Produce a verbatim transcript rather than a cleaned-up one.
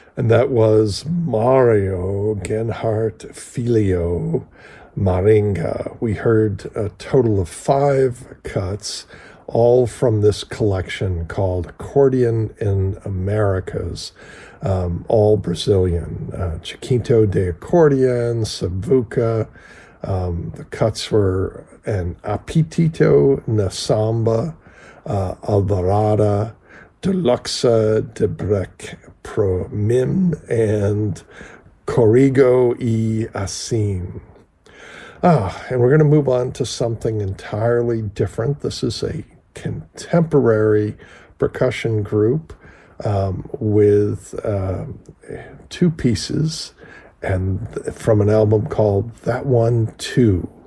And that was Mario Genhardt Filio Maringa. We heard a total of five cuts, all from this collection called Accordion in Americas, um, all Brazilian. Uh, Chiquinto de Accordion, Savuca. Um, the cuts were an Apetito na Samba, uh, Alvarada, Deluxa de Brec Pro Mim, and Corrigo e Assim. Ah, and we're going to move on to something entirely different. This is a contemporary percussion group um, with uh, two pieces, and from an album called That One Too.